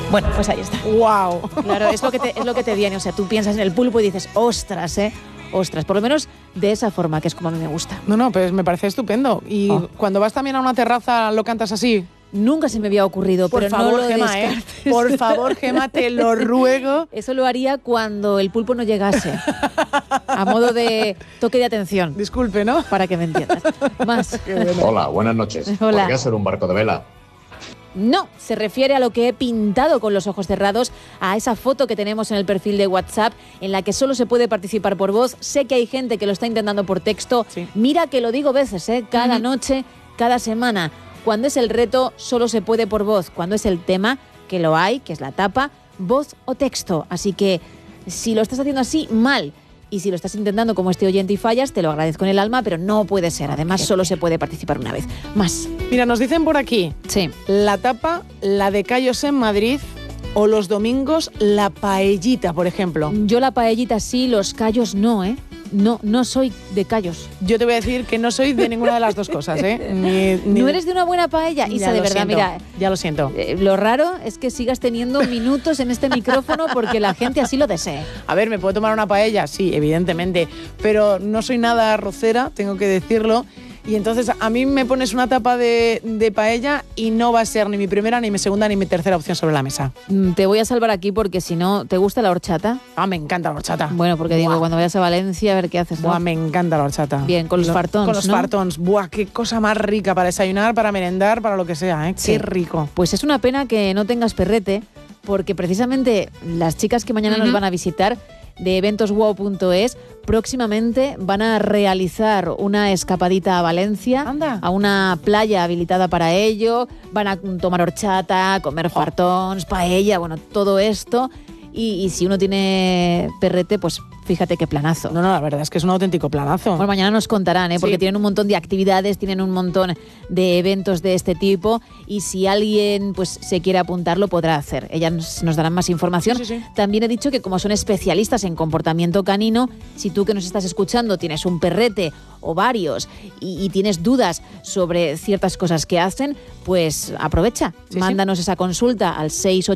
Bueno, pues ahí está. ¡Wow! Claro, es lo que te viene. O sea, tú piensas en el pulpo y dices, ostras, ostras. Por lo menos de esa forma, que es como a mí me gusta. No, pues me parece estupendo. Y cuando vas también a una terraza, ¿lo cantas así? Nunca se me había ocurrido, por pero favor, no lo Gemma, descartes. Por favor, Gemma, te lo ruego. Eso lo haría cuando el pulpo no llegase. A modo de toque de atención. Disculpe, ¿no? Para que me entiendas. Más. Hola, buenas noches. Hola. ¿Podría ser un barco de vela? No, se refiere a lo que he pintado con los ojos cerrados, a esa foto que tenemos en el perfil de WhatsApp, en la que solo se puede participar por voz. Sé que hay gente que lo está intentando por texto. Sí. Mira que lo digo veces, cada noche, cada semana. Cuando es el reto, solo se puede por voz. Cuando es el tema, que lo hay, que es la tapa, voz o texto. Así que si lo estás haciendo así, mal. Y si lo estás intentando como este oyente y fallas, te lo agradezco en el alma, pero no puede ser. Además, solo se puede participar una vez. Más. Mira, nos dicen por aquí. Sí. La tapa, la de callos en Madrid, o los domingos, la paellita, por ejemplo. Yo la paellita sí, los callos no, No soy de callos. Yo te voy a decir que no soy de ninguna de las dos cosas, ¿No eres de una buena paella? Isa, de verdad, mira. Ya lo siento. Lo raro es que sigas teniendo minutos en este micrófono porque la gente así lo desee. A ver, ¿me puedo tomar una paella? Sí, evidentemente. Pero no soy nada arrocera, tengo que decirlo. Y entonces a mí me pones una tapa de paella y no va a ser ni mi primera, ni mi segunda, ni mi tercera opción sobre la mesa. Te voy a salvar aquí porque si no, ¿te gusta la horchata? Ah, me encanta la horchata. Bueno, porque digo, cuando vayas a Valencia a ver qué haces, ¿no? Buah, me encanta la horchata. Bien, con los fartons, Con los ¿no? fartons. Buah, qué cosa más rica para desayunar, para merendar, para lo que sea, Sí. Qué rico. Pues es una pena que no tengas perrete, porque precisamente las chicas que mañana nos van a visitar de eventoswow.es próximamente van a realizar una escapadita a Valencia, a una playa habilitada para ello, van a tomar horchata, comer fartons, paella, bueno, todo esto. Y si uno tiene perrete, pues fíjate qué planazo. No, la verdad es que es un auténtico planazo. Bueno, mañana nos contarán, porque Sí. tienen un montón de actividades, tienen un montón de eventos de este tipo y si alguien pues se quiere apuntar lo podrá hacer. Ellas nos darán más información. Sí. También he dicho que como son especialistas en comportamiento canino, si tú que nos estás escuchando tienes un perrete o varios y tienes dudas sobre ciertas cosas que hacen, pues aprovecha. Mándanos esa consulta al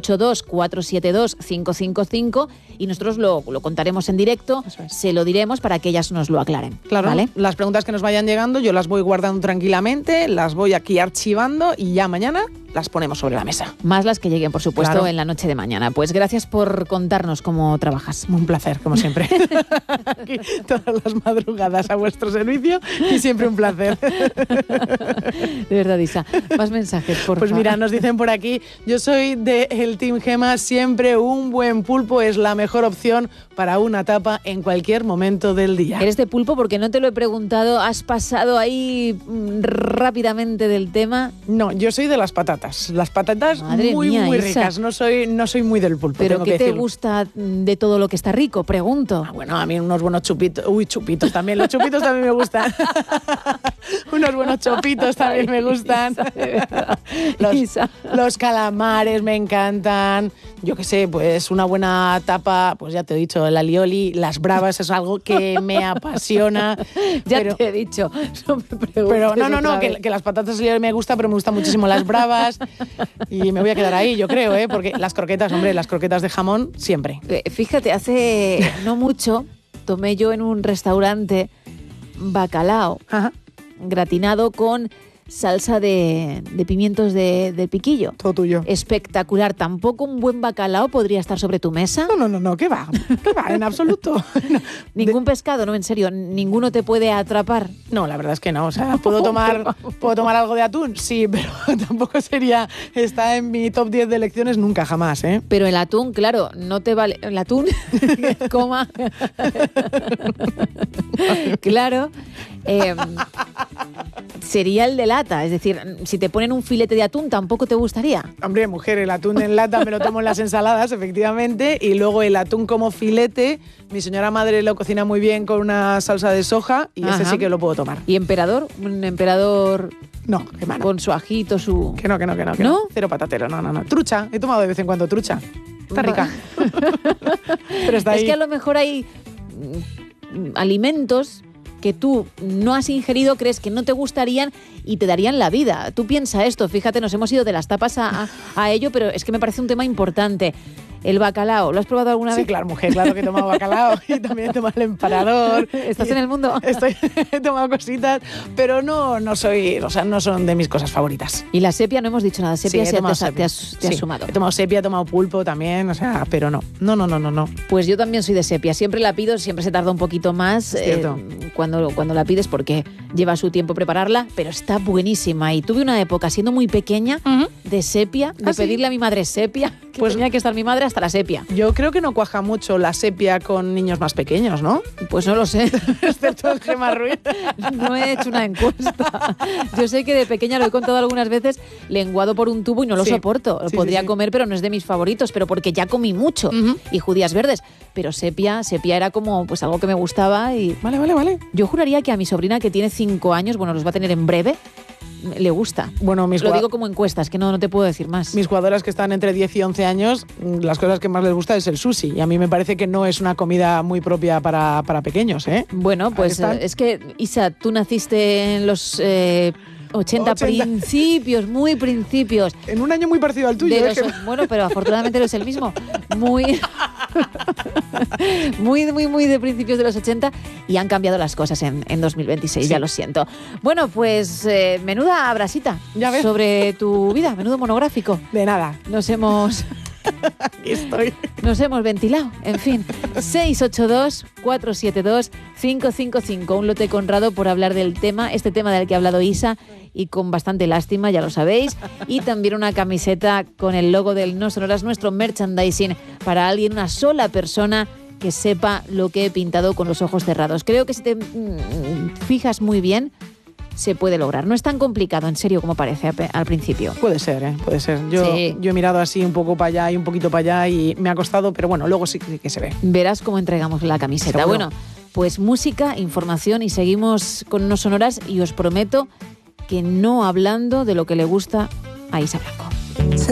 682-472-555 y nosotros lo contaremos en directo, se lo diremos para que ellas nos lo aclaren. Claro, ¿vale? Las preguntas que nos vayan llegando yo las voy guardando tranquilamente, las voy aquí archivando y ya mañana las ponemos sobre la mesa. Más las que lleguen, por supuesto, Claro. en la noche de mañana. Pues gracias por contarnos cómo trabajas. Un placer, como siempre. Aquí, todas las madrugadas a vuestro servicio y siempre un placer. De verdad, Isa. Más mensajes, por Pues favor. mira, nos dicen por aquí, yo soy del Team Gemma, siempre un buen pulpo es la mejor opción para una tapa en cualquier momento del día. Eres de pulpo porque no te lo he preguntado, has pasado ahí rápidamente del tema. No, yo soy de las patatas. Las patatas Madre muy mía, muy Isa. ricas. No soy muy del pulpo. ¿Pero tengo qué que te decirlo. gusta de todo lo que está rico? Pregunto. Bueno, a mí unos buenos chupitos. Uy, chupitos también. Los chupitos también me gustan. Unos buenos chopitos también me gustan. Los calamares me encantan. Yo qué sé, pues una buena tapa, pues ya te he dicho, el alioli, las bravas es algo que me apasiona. Ya te he dicho. No me preguntes Pero no, otra vez. que las patatas alioli me gusta, pero me gustan muchísimo las bravas. Y me voy a quedar ahí, yo creo, porque las croquetas, hombre, las croquetas de jamón, siempre. Fíjate, hace no mucho tomé yo en un restaurante bacalao gratinado con salsa de pimientos de piquillo. Todo tuyo. Espectacular. ¿Tampoco un buen bacalao podría estar sobre tu mesa? No, ¿qué va? En absoluto. ¿Ningún pescado? No, en serio, ¿ninguno te puede atrapar? No, la verdad es que no. O sea, ¿puedo tomar algo de atún? Sí, pero tampoco está en mi top 10 de elecciones nunca, jamás, ¿eh? Pero el atún, claro, no te vale... ¿El atún? Coma. Claro. Sería el de lata. Es decir, si te ponen un filete de atún, ¿tampoco te gustaría? Hombre, mujer, el atún en lata me lo tomo en las ensaladas, efectivamente, y luego el atún como filete, mi señora madre lo cocina muy bien con una salsa de soja y ese sí que lo puedo tomar. ¿Y emperador? ¿Un emperador...? No, que mano. Con su ajito, su... Que no. ¿No? Cero patatero, no. Trucha, he tomado de vez en cuando trucha. Está rica. Pero está ahí. Es que a lo mejor hay alimentos que tú no has ingerido, crees que no te gustarían y te darían la vida. Tú piensa esto, fíjate, nos hemos ido de las tapas a ello, pero es que me parece un tema importante. El bacalao, ¿lo has probado alguna vez? Sí, claro, mujer, claro que he tomado bacalao y también he tomado el emparador. ¿Estás en el mundo? He tomado cositas, pero no soy, o sea, no son de mis cosas favoritas. Y la sepia, no hemos dicho nada, sepia, Sí, te has sumado. He tomado sepia, he tomado pulpo también, o sea, pero no. Pues yo también soy de sepia, siempre la pido, siempre se tarda un poquito más cuando la pides porque lleva su tiempo prepararla, pero está buenísima. Y tuve una época, siendo muy pequeña, de sepia, de pedirle a mi madre sepia, que pues tenía que estar mi madre hasta la sepia. Yo creo que no cuaja mucho la sepia con niños más pequeños, ¿no? Pues no lo sé. Excepto el Gemma Ruiz. No he hecho una encuesta. Yo sé que de pequeña, lo he contado algunas veces, lenguado por un tubo y no lo soporto. Lo podría comer, pero no es de mis favoritos, pero porque ya comí mucho. Y judías verdes. Pero sepia era como pues algo que me gustaba y... Vale. Yo juraría que a mi sobrina, que tiene 5 años, bueno, los va a tener en breve, le gusta. Bueno, lo digo como encuestas, que no te puedo decir más. Mis jugadoras que están entre 10 y 11 años, las cosas que más les gusta es el sushi. Y a mí me parece que no es una comida muy propia para pequeños, ¿eh? Bueno, pues es que, Isa, tú naciste en los 80 principios, muy principios. En un año muy parecido al tuyo. Bueno, pero afortunadamente no es el mismo. Muy de principios de los 80 y han cambiado las cosas en 2026, ya lo siento. Bueno, pues menuda brasita sobre tu vida, menudo monográfico. De nada. Aquí estoy. Nos hemos ventilado, en fin. 682-472-555. Un lote Conrado por hablar del tema, este tema del que ha hablado Isa, y con bastante lástima, ya lo sabéis. Y también una camiseta con el logo del No Sonoras, nuestro merchandising, para alguien, una sola persona que sepa lo que he pintado con los ojos cerrados. Creo que si te fijas muy bien, se puede lograr. No es tan complicado, en serio, como parece al principio. Puede ser, puede ser. Yo he mirado así un poco para allá y un poquito para allá y me ha costado, pero bueno, luego sí que se ve. Verás cómo entregamos la camiseta. ¿Seguro? Bueno, pues música, información y seguimos con No Sonoras, y os prometo que no hablando de lo que le gusta a Isa Blanco.